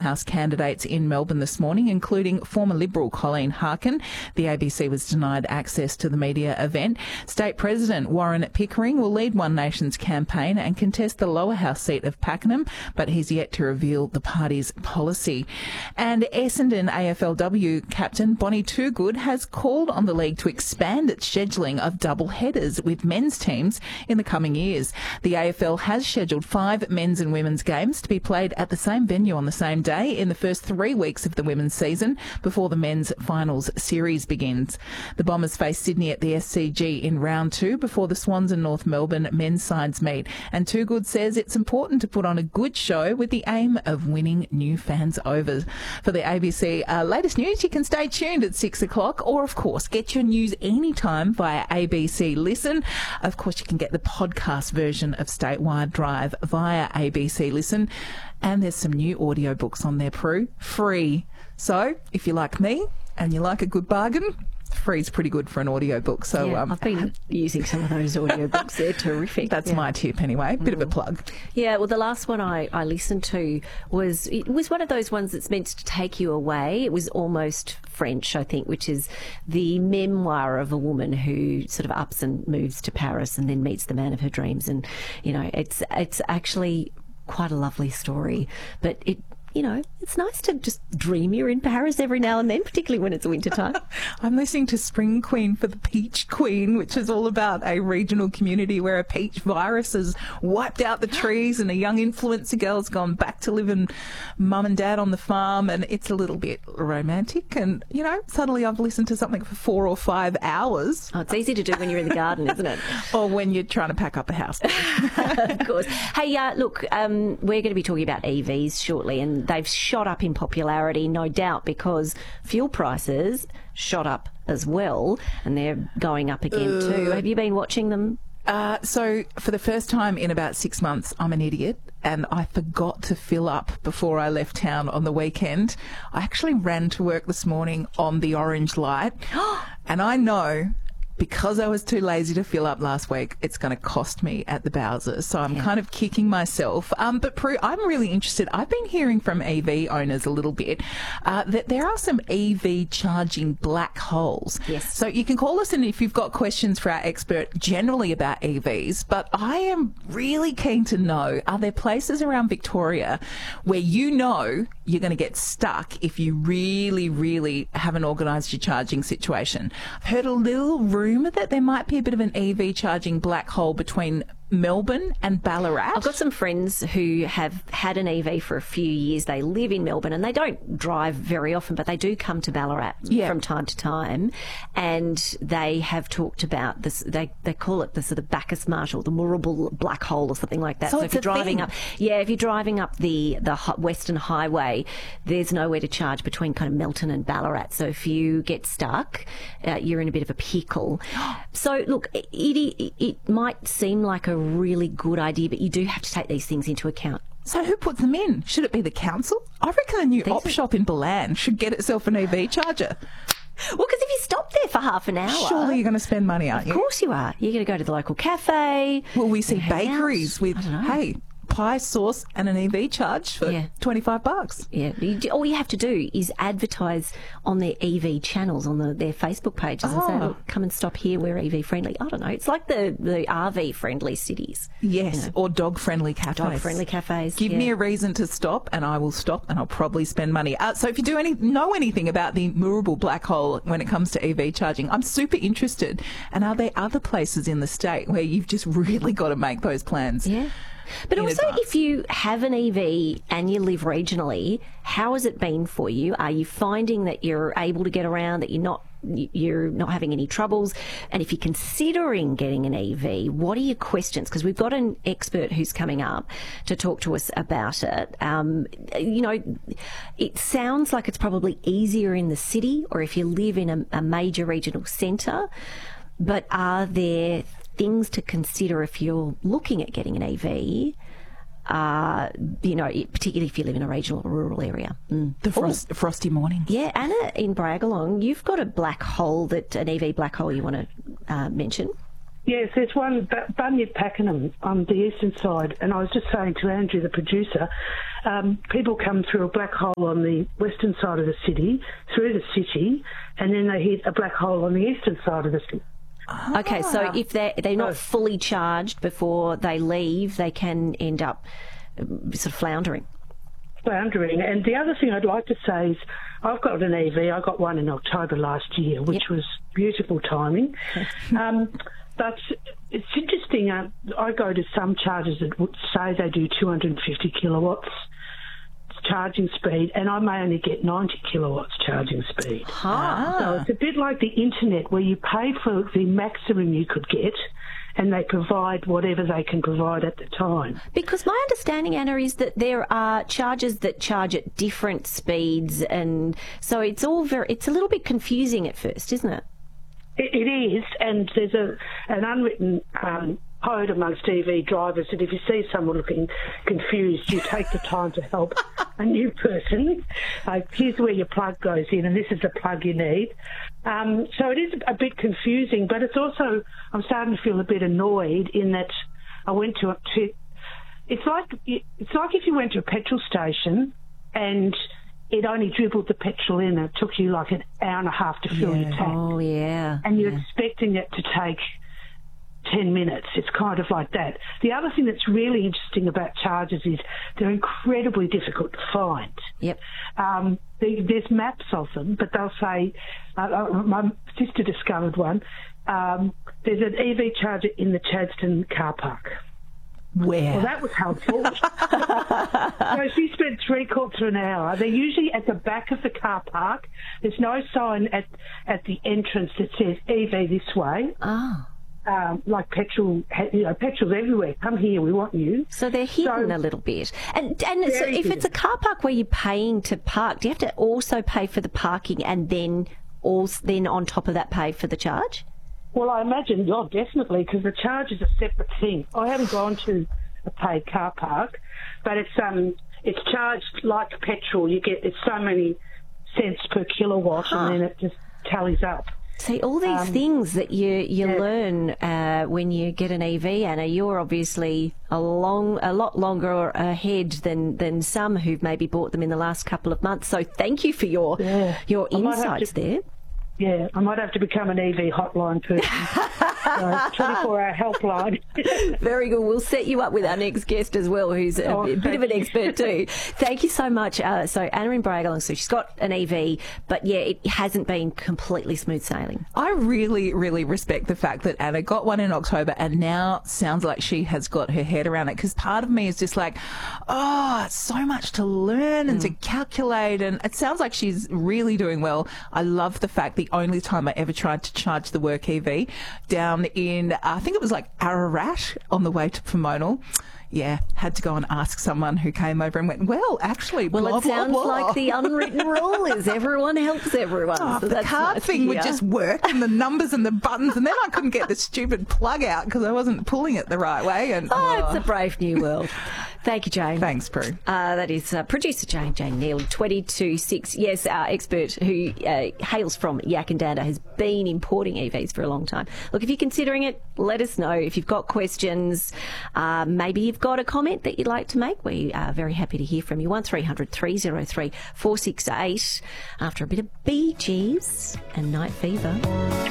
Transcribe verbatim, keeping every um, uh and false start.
House candidates in Melbourne this morning, including former Liberal Colleen Harkin. The A B C was denied access to the media event. State President Warren Pickering will lead One Nation's campaign and contest the lower house seat of Pakenham, but he's yet to reveal the party's policy. And Essendon A F L W captain Bonnie Toogood has called on the league to expand its scheduling of double headers with men's teams in the coming years. The A F L has scheduled five men's and women's games to be played at the same venue on the same day in the first three weeks of the women's season before the men's finals series begins. The Bombers face Sydney at the S C G in round two before the Swans and North Melbourne men's sides meet. And Toogood says it's important to put on a good show with the aim of winning new fans over. For the A B C uh, latest news, you can stay tuned at six o'clock, or of course get your news anytime via A B C Listen. Of course, you can get the podcast version of Statewide Drive via A B C Listen. And there's some new audiobooks on there, Prue, free. So if you like me and you like a good bargain, free's pretty good for an audiobook. So yeah, um, I've been using some of those audiobooks. They're terrific. That's yeah. my tip anyway. Bit mm. of a plug. Yeah, well, the last one I, I listened to was it was one of those ones that's meant to take you away. It was almost French, I think, which is the memoir of a woman who sort of ups and moves to Paris and then meets the man of her dreams. And, you know, it's it's actually quite a lovely story, but it you know, it's nice to just dream you're in Paris every now and then, particularly when it's winter time. I'm listening to Spring Queen for the Peach Queen, which is all about a regional community where a peach virus has wiped out the trees and a young influencer girl's gone back to live in mum and dad on the farm, and it's a little bit romantic. And, you know, suddenly I've listened to something for four or five hours. Oh, it's easy to do when you're in the garden, isn't it? Or when you're trying to pack up a house. Of course. Hey, uh, look, um, we're going to be talking about E Vs shortly, and they've shot up in popularity, no doubt, because fuel prices shot up as well, and they're going up again uh, too. Have you been watching them? Uh, so for the first time in about six months, I'm an idiot, and I forgot to fill up before I left town on the weekend. I actually ran to work this morning on the orange light, and I know, because I was too lazy to fill up last week, it's going to cost me at the Bowser. So I'm yeah. kind of kicking myself. Um, but Prue, I'm really interested. I've been hearing from E V owners a little bit uh, that there are some E V charging black holes. Yes. So you can call us in if you've got questions for our expert generally about E Vs. But I am really keen to know, are there places around Victoria where you know you're going to get stuck if you really, really haven't organised your charging situation? I've heard a little rumour that there might be a bit of an E V charging black hole between Melbourne and Ballarat. I've got some friends who have had an E V for a few years. They live in Melbourne and they don't drive very often, but they do come to Ballarat yeah. from time to time. And they have talked about this, they, they call it the sort of Bacchus Marshall, the Moorabool black hole or something like that. So, so it's if you're driving thing. up, yeah, if you're driving up the, the Western Highway, there's nowhere to charge between kind of Melton and Ballarat. So if you get stuck, uh, you're in a bit of a pickle. So look, it, it, it might seem like a really good idea, but you do have to take these things into account. So who puts them in? Should it be the council? I reckon the new op so. shop in Balan should get itself an E V charger. Well, because if you stop there for half an hour... Surely you're going to spend money, aren't you? Of course you are. You're going to go to the local cafe. Will we see bakeries with, hey, pie sauce and an E V charge for yeah. twenty-five bucks? Yeah. You do, all you have to do is advertise on their E V channels, on the, their Facebook pages, oh. and say, look, come and stop here, we're E V friendly. I don't know. It's like the, the R V friendly cities. Yes, you know. Or dog friendly cafes. Dog friendly cafes. Give yeah. me a reason to stop and I will stop, and I'll probably spend money. Uh, so if you do any know anything about the Moorabool black hole when it comes to E V charging, I'm super interested. And are there other places in the state where you've just really got to make those plans? Yeah. But also, advance. If you have an E V and you live regionally, how has it been for you? Are you finding that you're able to get around, that you're not you're not having any troubles? And if you're considering getting an E V, what are your questions? Because we've got an expert who's coming up to talk to us about it. Um, you know, it sounds like it's probably easier in the city or if you live in a, a major regional centre, but are there things to consider if you're looking at getting an E V, uh, you know, particularly if you live in a regional or rural area. Mm. The frost, frosty morning. Yeah, Anna in Bragalong, you've got a black hole, that an E V black hole you want to uh, mention. Yes, there's one, B- Bunyip Pakenham on the eastern side, and I was just saying to Andrew, the producer, um, people come through a black hole on the western side of the city, through the city, and then they hit a black hole on the eastern side of the city. Okay, so if they're, they're not fully charged before they leave, they can end up um, sort of floundering. Floundering. And the other thing I'd like to say is I've got an E V. I got one in October last year, which Yep. was beautiful timing. um, but it's interesting. Uh, I go to some chargers that would say they do two hundred fifty kilowatts charging speed, and I may only get ninety kilowatts charging speed. Ah. So it's a bit like the internet, where you pay for the maximum you could get, and they provide whatever they can provide at the time. Because my understanding, Anna, is that there are chargers that charge at different speeds, and so it's all very, it's a little bit confusing at first, isn't it? It, it is, and there's a an unwritten um, code amongst E V drivers that if you see someone looking confused, you take the time to help a new person. Uh, here's where your plug goes in, and this is the plug you need. Um, so it is a bit confusing, but it's also, I'm starting to feel a bit annoyed in that I went to, to it's like it's like if you went to a petrol station and it only dribbled the petrol in, and it took you like an hour and a half to fill Yeah. your tank. Oh, yeah. And you're expecting it to take ten minutes. It's kind of like that. The other thing that's really interesting about chargers is they're incredibly difficult to find. Yep. Um, there- there's maps of them, but they'll say, uh, uh, my sister discovered one, um, there's an E V charger in the Chadstone car park. Where? Well, that was helpful. So she spent three quarters of an hour. They're usually at the back of the car park. There's no sign at, at the entrance that says E V this way. Oh. Um, like petrol, you know, petrol's everywhere. Come here, we want you. So they're hidden So- a little bit. And and so Very if it's a hidden. car park where you're paying to park, do you have to also pay for the parking and then also, then on top of that pay for the charge? Well, I imagine, oh, definitely, because the charge is a separate thing. I haven't gone to a paid car park, but it's um, it's charged like petrol. You get it's so many cents per kilowatt, Huh. and then it just tallies up. See, all these things that you, you Um, yeah. learn uh, when you get an E V, Anna, you're obviously a long, a lot longer ahead than, than some who've maybe bought them in the last couple of months. So thank you for your Yeah. your I might have insights to- there. Yeah, I might have to become an E V hotline person. So, twenty-four hour helpline. Very good. We'll set you up with our next guest as well, who's a Oh, bit thank of an you. expert too. Thank you so much. Uh, so Anna in Bragalong, so she's got an E V, but yeah, it hasn't been completely smooth sailing. I really, really respect the fact that Anna got one in October and now sounds like she has got her head around it, because part of me is just like, oh, it's so much to learn and to calculate, and it sounds like she's really doing well. I love the fact the only time I ever tried to charge the work E V down in, I think it was like Ararat on the way to Pomona. Yeah, had to go and ask someone who came over and went, well, actually, Well, blah, it sounds blah, blah. like the unwritten rule is everyone helps everyone. Oh, So the that's card nice thing to would hear. just work, and the numbers and the buttons, and then I couldn't get the stupid plug out because I wasn't pulling it the right way. And Oh, it's a brave new world. Thank you, Jane. thanks, Prue. Uh, that is uh, producer Jane, Jane Neal, twenty-two six. Yes, our expert who uh, hails from Yakandanda has been importing E Vs for a long time. Look, if you're considering it, let us know. If you've got questions, uh, maybe you've got a comment that you'd like to make, we are very happy to hear from you. one three hundred three oh three four six eight after a bit of Bee Gees and Night Fever.